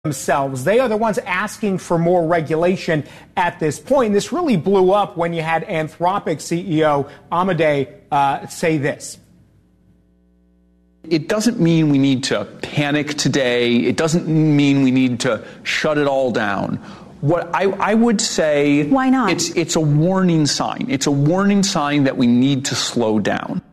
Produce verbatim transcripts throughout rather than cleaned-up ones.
themselves. They are the ones asking for more regulation at this point. This really blew up when you had Anthropic C E O Amodei uh, say this. It doesn't mean we need to panic today. It doesn't mean we need to shut it all down. What I, I would say... Why not? It's, it's a warning sign. It's a warning sign that we need to slow down.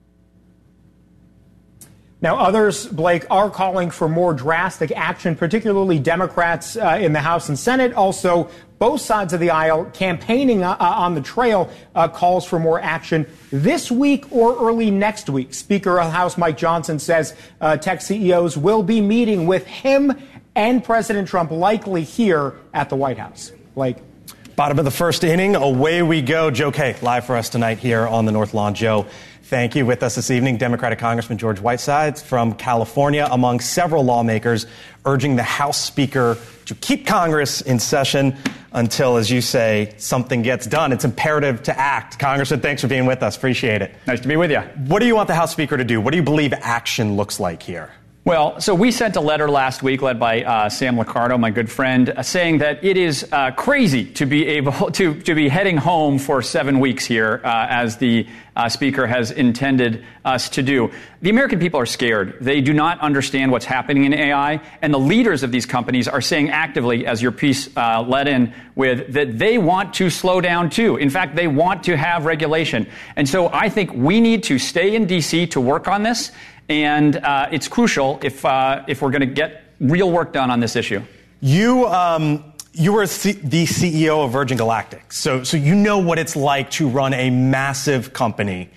Now, others, Blake, are calling for more drastic action, particularly Democrats uh, in the House and Senate. Also, both sides of the aisle campaigning uh, on the trail uh, calls for more action this week or early next week. Speaker of the House Mike Johnson says uh, tech C E Os will be meeting with him and President Trump likely here at the White House. Blake. Bottom of the first inning, away we go. Joe Kaye, live for us tonight here on the North Lawn. Joe, thank you. With us this evening, Democratic Congressman George Whitesides from California, among several lawmakers urging the House Speaker to keep Congress in session until, as you say, something gets done. It's imperative to act. Congressman, thanks for being with us. Appreciate it. Nice to be with you. What do you want the House Speaker to do? What do you believe action looks like here? Well, so we sent a letter last week led by uh, Sam Liccardo, my good friend, uh, saying that it is uh, crazy to be able to, to be heading home for seven weeks here, uh, as the uh, Speaker has intended us to do. The American people are scared. They do not understand what's happening in A I, and the leaders of these companies are saying actively, as your piece uh, led in with, that they want to slow down too. In fact, they want to have regulation. And so I think we need to stay in D C to work on this. And uh, it's crucial if uh, if we're going to get real work done on this issue. You um, you were C- the C E O of Virgin Galactic, so so you know what it's like to run a massive company,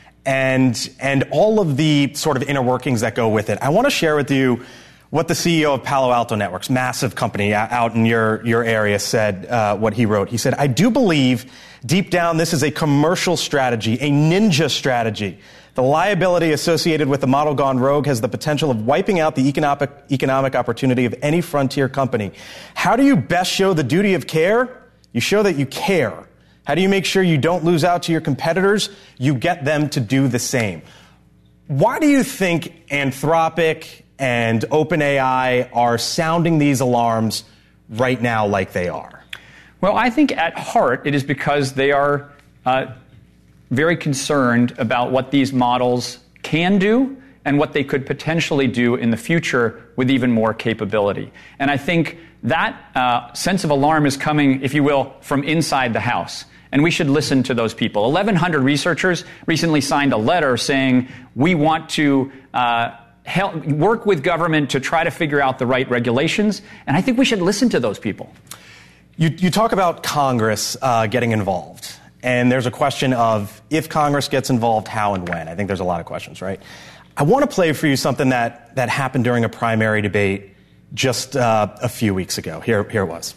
and and all of the sort of inner workings that go with it. I want to share with you what the C E O of Palo Alto Networks, massive company out in your your area, said. Uh, what he wrote. He said, "I do believe deep down this is a commercial strategy, a ninja strategy. The liability associated with the model gone rogue has the potential of wiping out the economic economic opportunity of any frontier company. How do you best show the duty of care? You show that you care. How do you make sure you don't lose out to your competitors? You get them to do the same." Why do you think Anthropic and OpenAI are sounding these alarms right now like they are? Well, I think at heart it is because they are uh, very concerned about what these models can do and what they could potentially do in the future with even more capability. And I think that uh, sense of alarm is coming, if you will, from inside the House. And we should listen to those people. eleven hundred researchers recently signed a letter saying we want to uh, help work with government to try to figure out the right regulations. And I think we should listen to those people. You, you talk about Congress uh, getting involved. And there's a question of if Congress gets involved, how and when. I think there's a lot of questions, right? I want to play for you something that, that happened during a primary debate just uh, a few weeks ago. Here, here it was.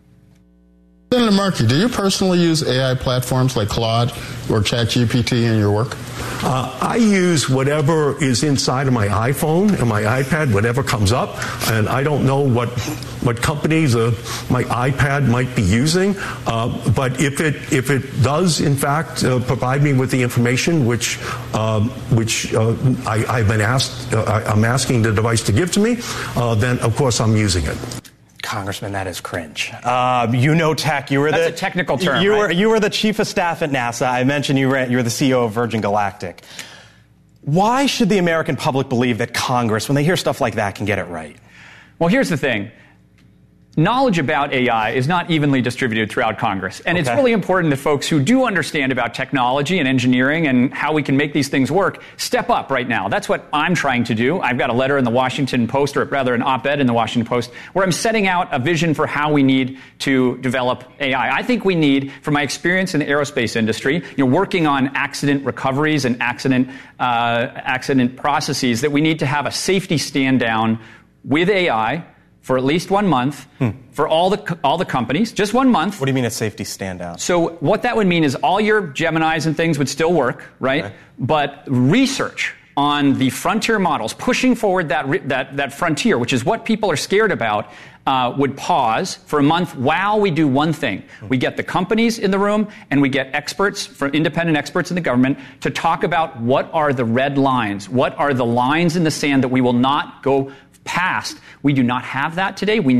Senator Markey, do you personally use A I platforms like Claude or ChatGPT in your work? Uh, I use whatever is inside of my iPhone and my iPad, whatever comes up, and I don't know what what companies uh, my iPad might be using. Uh, but if it if it does in fact uh, provide me with the information which uh, which uh, I, I've been asked, uh, I'm asking the device to give to me, uh, then of course I'm using it. Congressman, that is cringe. Uh, you know tech. You were That's the a technical term. You right? were you were the chief of staff at NASA. I mentioned you were you were the C E O of Virgin Galactic. Why should the American public believe that Congress, when they hear stuff like that, can get it right? Well, here's the thing. Knowledge about A I is not evenly distributed throughout Congress. And okay. It's really important that folks who do understand about technology and engineering and how we can make these things work step up right now. That's what I'm trying to do. I've got a letter in the Washington Post, or rather an op-ed in the Washington Post, where I'm setting out a vision for how we need to develop A I. I think we need, from my experience in the aerospace industry, you know, working on accident recoveries and accident, uh, accident processes, that we need to have a safety stand down with A I for at least one month, hmm. for all the all the companies, just one month. What do you mean a safety standout? So what that would mean is all your Geminis and things would still work, right? Okay. But research on the frontier models, pushing forward that that that frontier, which is what people are scared about, uh, would pause for a month while we do one thing. Hmm. We get the companies in the room and we get experts, from independent experts in the government, to talk about what are the red lines, what are the lines in the sand that we will not go past. We do not have that today. We